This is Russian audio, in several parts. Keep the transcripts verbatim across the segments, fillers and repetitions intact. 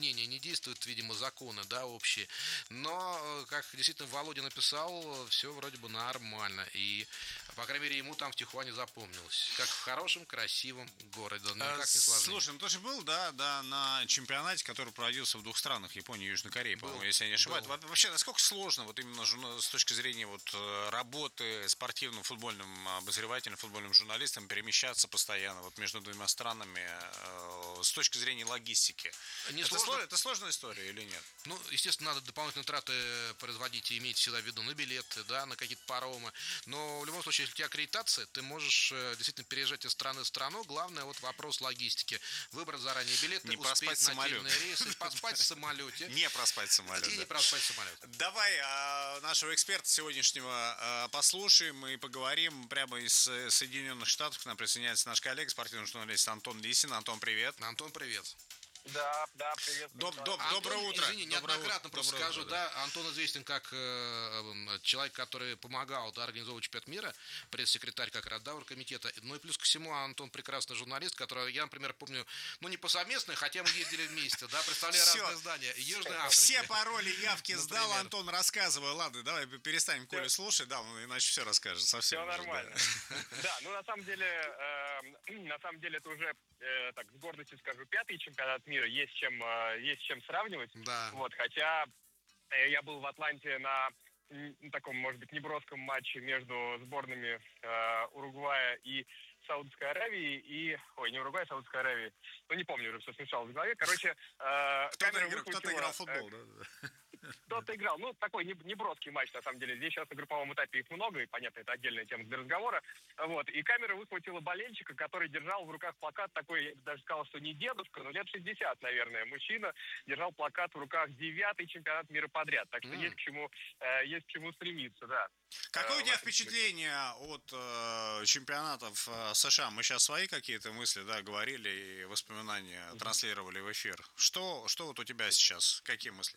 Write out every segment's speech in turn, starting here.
объединения, не действуют, видимо, законы, да, общие. Но, как действительно Володя написал, все вроде бы нормально. И, по крайней мере, ему там в Тихуане запомнилось. Как в хорошем, красивом городе. Ну, никак не сложнее. Слушай, ну ты же был, да, да, на чемпионате, который проводился в двух странах, Японии и Южной Корее, по-моему, Был, если я не ошибаюсь. был. Вообще, насколько сложно, вот именно журна- с точки зрения вот э, работы спортивным футбольным обозревателем, футбольным журналистом перемещаться постоянно вот между двумя странами э, с точки зрения логистики? Не Это, сложно. сло- это сложная история или нет? Ну, естественно, надо дополнительные траты производить и иметь всегда в виду на билеты, да, на какие-то паромы. Но в любом случае, если у тебя аккредитация, ты можешь э, действительно переезжать из страны в страну. Главное, вот вопрос логистики. Выбрать заранее билеты, Не проспать успеть на самолет. отдельные рейсы, поспать в самолете. Не проспать самолет. И да. не проспать самолет. Давай а, нашего эксперта сегодняшнего а, послушаем и поговорим прямо из э, Соединенных Штатов. К нам присоединяется наш коллега, спортивный журналист Антон Лисин. Антон, привет. Антон, привет. Да, да, привет. Доб- доб- Антон, доброе утро. Извини, Доброе неоднократно утро. просто Доброе скажу, утро, да. Антон известен как э, э, человек, который помогал, да, организовывать чемпионат мира, пресс-секретарь как раз, да, оргкомитета. Ну и плюс ко всему Антон прекрасный журналист, который, я, например, помню, ну не по совместной, хотя мы ездили вместе, да, представляя Всё. разные здания. Южной Африки. Все пароли, явки сдал, Например. Антон, рассказывай. Ладно, давай перестанем Колю слушать, да, он иначе все расскажет. Совсем Все уже, нормально. да. Да, ну на самом деле, э, на самом деле это уже, э, так, с гордостью скажу, пятый чемпионат мира. Есть чем, э, есть чем сравнивать. Да. Вот, хотя э, я был в Атланте на м, таком, может быть, неброском матче между сборными э, Уругвая и Саудовской Аравии и... Ой, не Уругвай, а Саудовской Аравии. Ну, не помню уже, все смешалось в голове. Короче, э, Кто-то камера играл, кто-то выхватила, играл в э, футбол, да? Кто-то играл. Ну, такой не- неброский матч, на самом деле. Здесь сейчас на групповом этапе их много, и, понятно, это отдельная тема для разговора. Вот. И камера выхватила болельщика, который держал в руках плакат такой, я бы даже сказал, что не дедушка, но лет шестьдесят, наверное. Мужчина держал плакат в руках девятый чемпионат мира подряд. Так что М. есть к чему, э, есть к чему стремиться, да. Какое Э, у тебя в этом впечатление от э, чемпионатов э, США? Мы сейчас свои какие-то мысли, да, говорили и воспоминания транслировали в эфир. Что, что вот у тебя сейчас? Какие мысли?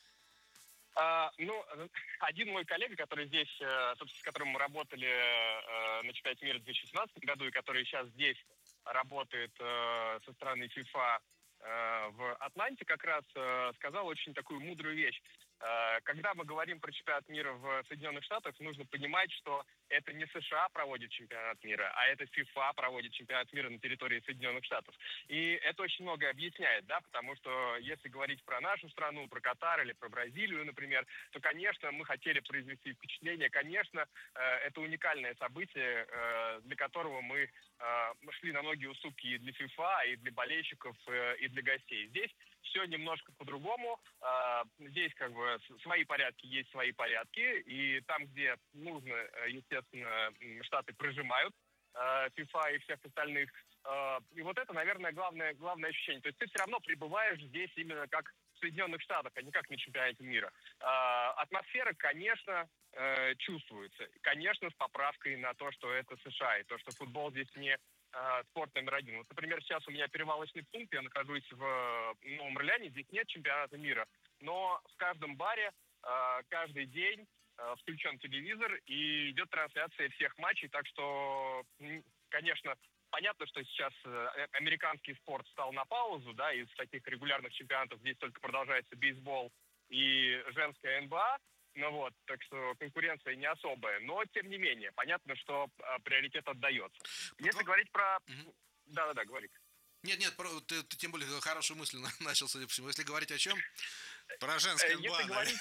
А, ну, один мой коллега, который здесь, э, собственно, с которым мы работали э, на чемпионате мира в две тысячи шестнадцатом году, и который сейчас здесь работает э, со стороны ФИФА э, в Атланте, как раз э, сказал очень такую мудрую вещь. Э, Когда мы говорим про чемпионат мира в Соединенных Штатах, нужно понимать, что это не США проводит чемпионат мира, а это ФИФА проводит чемпионат мира на территории Соединенных Штатов. И это очень многое объясняет, да, потому что если говорить про нашу страну, про Катар или про Бразилию, например, то, конечно, мы хотели произвести впечатление, конечно, э, это уникальное событие, э, для которого мы э, шли на многие уступки и для ФИФА, и для болельщиков, э, и для гостей. Здесь все немножко по-другому. Э, Здесь как бы с- свои порядки есть свои порядки, и там, где нужно, э, естественно, м, Штаты прижимают э, ФИФА и всех остальных. Э, И вот это, наверное, главное, главное ощущение. То есть ты все равно пребываешь здесь именно как в Соединенных Штатах, а не как на чемпионате мира. Э, Атмосфера, конечно, э, чувствуется. Конечно, с поправкой на то, что это США, и то, что футбол здесь не э, спорт номер один. Вот, например, сейчас у меня перевалочный пункт, я нахожусь в э, Новом Орлеане, здесь нет чемпионата мира, но в каждом баре э, каждый день э, включен телевизор и идет трансляция всех матчей, так что, м, конечно, понятно, что сейчас э, американский спорт стал на паузу, да, из таких регулярных чемпионатов здесь только продолжается бейсбол и женская эн бэ а, ну вот, так что конкуренция не особая, но тем не менее, понятно, что э, приоритет отдается. Если во- говорить про... Мгм. Да-да-да, говори. Нет, нет, про- ты, ты тем более хорошую мысль на- начал, судя по всему. Если говорить о чем? Про женское Э, Если эн бэ а, говорить...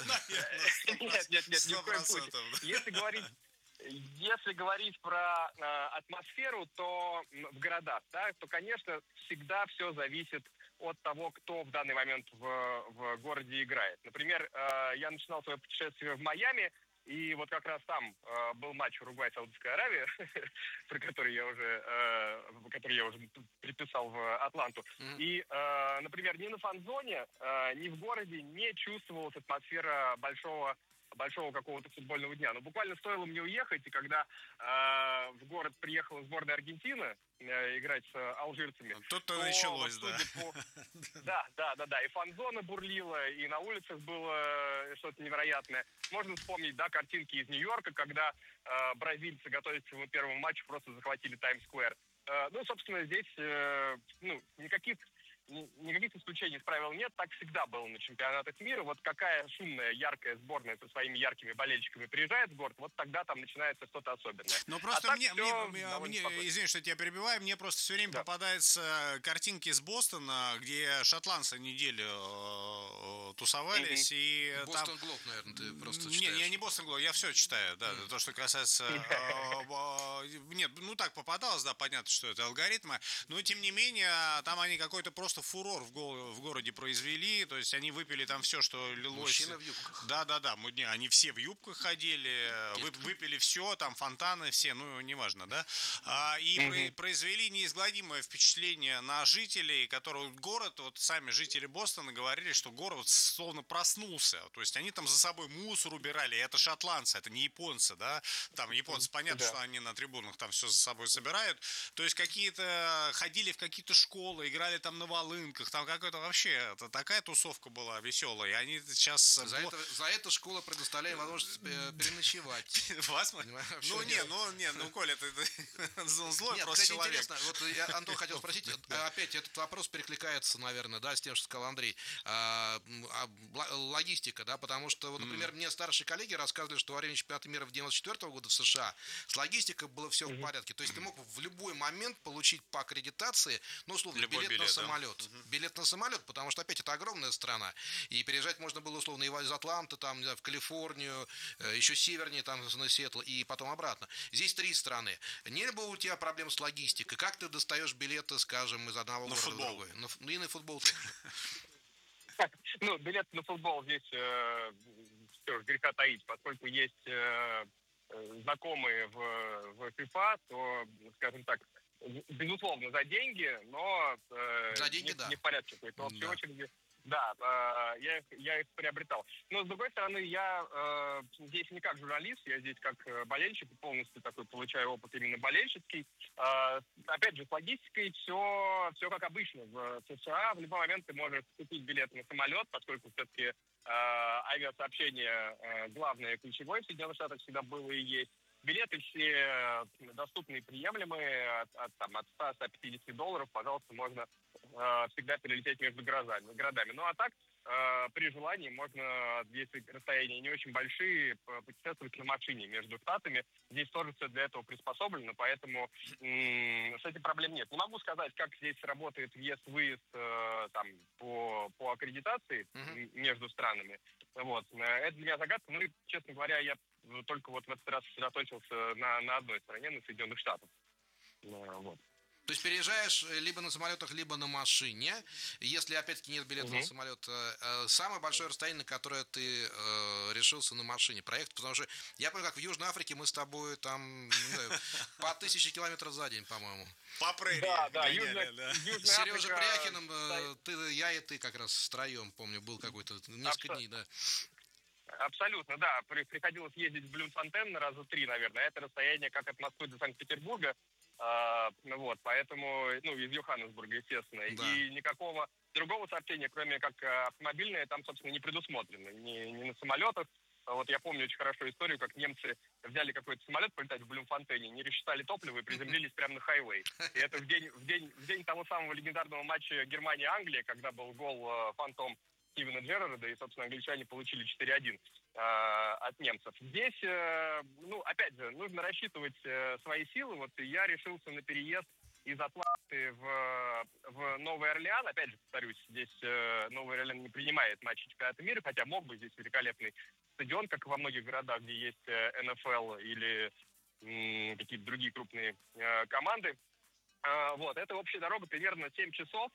Нет, нет, нет, ни в коем случае. процентов. Если говорить, если говорить про э, атмосферу, то м, в городах, да, то, конечно, всегда все зависит от того, кто в данный момент в, в городе играет. Например, э, я начинал свое путешествие в Майами, и вот как раз там э, был матч Уругвай-Саудовская Аравия, про который я уже, э, который я уже приписал в Атланту. Мгм. И, э, например, ни на фан-зоне, э, ни в городе не чувствовалась атмосфера большого большого какого-то футбольного дня. Но буквально стоило мне уехать, и когда э, в город приехала сборная Аргентины э, играть с э, алжирцами, Тут-то то, началось, вот, да. судя по- Да, да, да, да. И фан-зона бурлила, и на улицах было э, что-то невероятное. Можно вспомнить, да, картинки из Нью-Йорка, когда э, бразильцы, готовясь к своему первому матчу, просто захватили Таймс-сквер. Э, ну, собственно, здесь э, ну, никаких никаких исключений из правил нет, так всегда было на чемпионатах мира. Вот какая шумная, яркая сборная со своими яркими болельщиками приезжает в город, вот тогда там начинается что-то особенное. Ну, просто а мне, мне, мне извини, что я тебя перебиваю, мне просто все время да. попадаются картинки из Бостона, где шотландцы неделю э, тусовались, mm-hmm. и Бостон там... Глоб, наверное, ты просто читаешь. Не, я не Бостон Глоб, я все читаю, да, mm-hmm. то, что касается... Э, нет, ну так попадалось, да, понятно, что это алгоритмы, но тем не менее, там они какой-то просто фурор в, го- в городе произвели, то есть они выпили там все, что лилось. Мужчины в юбках. Да, да, да, мы, не, они все в юбках ходили, вы, выпили все, там фонтаны все, ну, неважно, да, а, и mm-hmm. произвели неизгладимое впечатление на жителей, которые город, вот сами жители Бостона говорили, что город словно проснулся, то есть они там за собой мусор убирали, это шотландцы, это не японцы, да, там японцы, понятно, да. что они на трибунах там все за собой собирают, то есть какие-то ходили в какие-то школы, играли там на волынках, там какой-то вообще, это такая тусовка была веселая, и они сейчас... За, это, за это школа предоставляет возможность переночевать. Возможно? Ну, не, ну, не, ну, Коля, ты, ты злой Нет, просто кстати, человек. интересно, вот я, Антон, хотел спросить, опять этот вопрос перекликается, наверное, да, с тем, что сказал Андрей, а, а, логистика, да, потому что, вот, например, mm. мне старшие коллеги рассказывали, что во время чемпионата мира в девяносто четвёртого года в США с логистикой было все mm-hmm. в порядке, то есть mm-hmm. ты мог в любой момент получить по аккредитации, ну, условно, билет, билет на самолет, да? mm-hmm. билет на самолет, потому что, опять, это огромная страна, и переезжать можно было, условно, из Атланты, там, в Калифорнию, еще севернее, там, на Сиэтл, и потом обратно. Здесь три страны. Не было у тебя проблем с логистикой? Как ты достаешь билеты, скажем, из одного на города футбол. в другой? Ну, ну, и на футбол тоже. Ну, билет на футбол здесь, все, греха таить, поскольку есть знакомые в ФИФА, то, скажем так, безусловно, за деньги, но за деньги, не, да. не в порядке. То есть, в общей очереди, да, я их, я их приобретал. Но, с другой стороны, я э, здесь не как журналист, я здесь как болельщик, полностью такой получаю опыт именно болельщицкий. Э, опять же, с логистикой все, все как обычно. В США в любой момент ты можешь купить билет на самолет, поскольку все-таки э, авиасообщение э, главное, ключевое в Соединенных Штатах всегда было и есть. Билеты все доступные и приемлемые, от, от, там, от ста - ста пятидесяти долларов, пожалуйста, можно э, всегда перелететь между городами. городами. Ну а так, э, при желании можно, если расстояния не очень большие, путешествовать на машине между штатами. Здесь тоже все для этого приспособлено, поэтому м- с этим проблем нет. Не могу сказать, как здесь работает въезд-выезд э, там, по, по аккредитации mm-hmm. между странами. Вот. Это для меня загадка. Ну и, честно говоря, я только вот в этот раз сосредоточился на, на одной стране, на Соединенных Штатах. Вот. То есть переезжаешь либо на самолетах, либо на машине. Если, опять-таки, нет билета угу. на самолет, самое большое расстояние, на которое ты э, решился на машине проехать, потому что я помню, как в Южной Африке мы с тобой там знаю, по тысяче километров за день, по-моему. По прерии. Да, да, Южная, да. Южная Сережа Африка... Пряхиным, э, ты, я и ты как раз втроем, помню, был какой-то несколько Абсо... дней, да. Абсолютно, да. Приходилось ездить в Блюмфонтен на раза три, наверное. Это расстояние как от Москвы до Санкт-Петербурга. А, вот, поэтому, ну, из Йоханнесбурга, естественно. Да. И никакого другого сообщения, кроме как автомобильное, там, собственно, не предусмотрено. Ни, ни на самолетах. Вот я помню очень хорошо историю, как немцы взяли какой-то самолет полетать в Блюмфонтене, не рассчитали топливо и приземлились прямо на хайвей. И это в день, в день, в день того самого легендарного матча Германия-Англия, когда был гол э, фантом Стивена Джерарда, и, собственно, англичане получили четыре один э, от немцев. Здесь, э, ну, опять же, нужно рассчитывать э, свои силы. Вот я решился на переезд из Атланты в, в Новый Орлеан. Опять же, повторюсь, здесь э, Новый Орлеан не принимает матчи чемпионата мира, хотя мог бы, здесь великолепный стадион, как и во многих городах, где есть э, эн эф эл или м, какие-то другие крупные э, команды. Э, вот, это общая дорога примерно семь часов.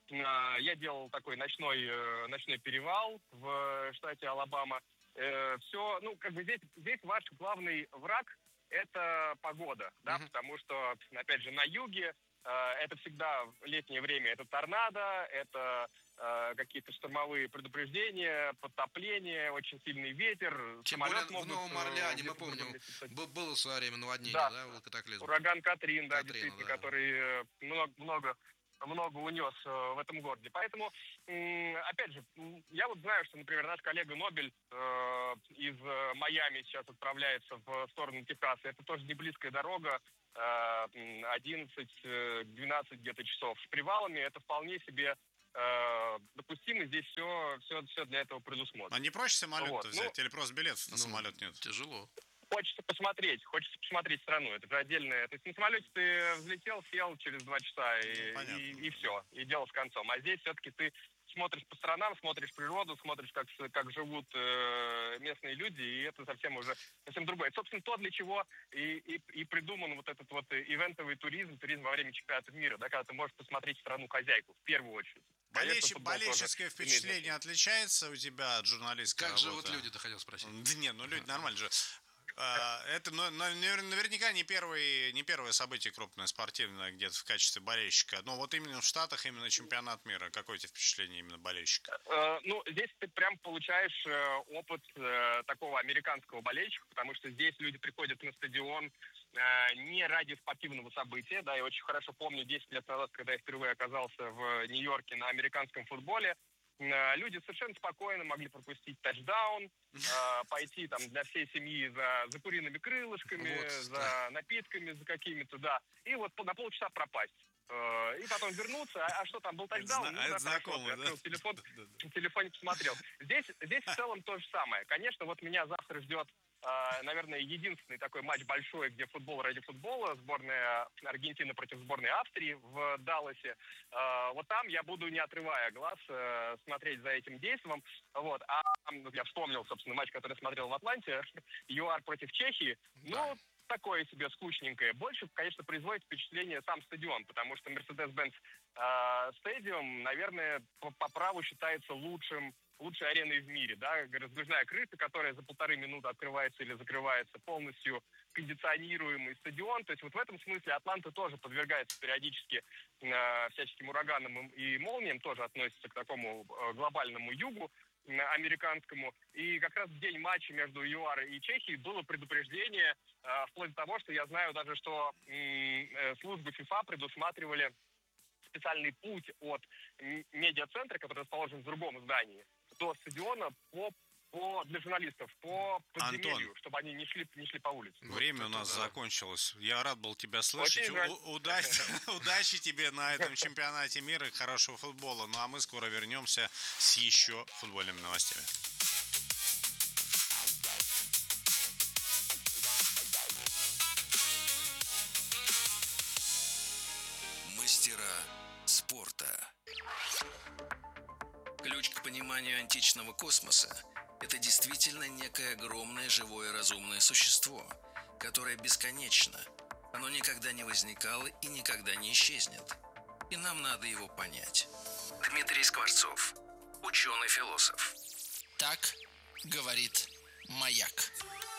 Я делал такой ночной, ночной перевал в штате Алабама. Все, ну, как бы здесь, здесь ваш главный враг – это погода, да, mm-hmm. потому что, опять же, на юге это всегда в летнее время это торнадо, это какие-то штормовые предупреждения, подтопления, очень сильный ветер. Тем более в Новом Орлеане, мы помним, было в свое время наводнение, да, да катаклизм. Ураган Катрин, да, Катрина, действительно, да. который много, много много унес э, в этом городе. Поэтому, э, опять же, я вот знаю, что, например, наш коллега Нобель э, из э, Майами сейчас отправляется в сторону Техаса. Это тоже не близкая дорога, э, одиннадцать-двенадцать где-то часов. С привалами это вполне себе э, допустимо, здесь все, все, все для этого предусмотрено. А не проще самолет Вот, взять ну, или просто билет на Ну, самолет нет? Тяжело. Хочется посмотреть, хочется посмотреть страну. Это же отдельное. То есть на самолете ты взлетел, сел через два часа и, Ну, понятно. и, и все, и дело с концом. А здесь все-таки ты смотришь по сторонам, смотришь природу, смотришь, как, как живут э, местные люди, и это совсем уже совсем другое. Собственно, то, для чего и, и, и придуман вот этот вот ивентовый туризм, туризм во время чемпионата мира, да, когда ты можешь посмотреть страну-хозяйку в первую очеред. Конечно, Болельщи- футбол тоже болельческое имеет впечатление значение. отличается у тебя от журналистской Как работы? живут люди, ты хотел спросить. Да не, ну люди нормально же. А, Это ну, на- навер- наверняка не, первый, не первое событие крупное, спортивное, где-то в качестве болельщика. Но вот именно в Штатах, именно чемпионат мира. Какое у тебя впечатление именно болельщика? Э, Ну, здесь ты прям получаешь э, опыт э, такого американского болельщика, потому что здесь люди приходят на стадион э, не ради спортивного события. Да, я очень хорошо помню десять лет назад, когда я впервые оказался в Нью-Йорке на американском футболе, э, люди совершенно спокойно могли пропустить тачдаун, э, пойти там для всей семьи за, за куриными крылышками, Вот, за да. напитками, за какими-то, да, и вот по- на полчаса пропасть. Э, И потом вернуться, а, а что там, был Это тачдаун? зна- Ну, это да, хорошо, знакомо, ты да? открыл телефон, Да, да, да. в телефоне посмотрел. Здесь, здесь в целом то же самое. Конечно, вот меня завтра ждет, э, наверное, единственный такой матч большой, где футбол ради футбола, сборная Аргентины против сборной Австрии в Далласе. Э, вот там я буду, не отрывая глаз, э, смотреть за этим действом. Вот. А там, вот я вспомнил, собственно, матч, который смотрел в Атланте, ЮАР против Чехии. Ну, Да. такое себе скучненькое. Больше, конечно, производит впечатление сам стадион, потому что Mercedes-Benz э, Stadium, наверное, по, по праву считается лучшим, лучшей ареной в мире, да, раздвижная крыша, которая за полторы минуты открывается или закрывается, полностью кондиционируемый стадион. То есть вот в этом смысле Атланта тоже подвергается периодически э, всяческим ураганам и молниям, тоже относится к такому э, глобальному югу э, американскому. И как раз в день матча между ЮАР и Чехией было предупреждение, э, вплоть до того, что я знаю даже, что м, э, службы ФИФА предусматривали специальный путь от м- медиацентра, который расположен в другом здании, до стадиона по, по, для журналистов по подземелью, Антон. чтобы они не шли, не шли по улице. Время у это нас да. закончилось. Я рад был тебя слышать. Очень жаль. У- Удачи, удачи тебе на этом чемпионате мира и хорошего футбола. Ну а мы скоро вернемся с еще футбольными новостями. Мастера спорта. Ключ к пониманию античного космоса – это действительно некое огромное живое разумное существо, которое бесконечно. Оно никогда не возникало и никогда не исчезнет. И нам надо его понять. Дмитрий Скворцов, ученый-философ. Так говорит Маяк.